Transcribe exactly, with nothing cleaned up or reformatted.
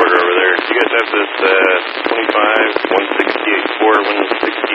over there. You guys have this uh, twenty-five one sixty-eight four one sixty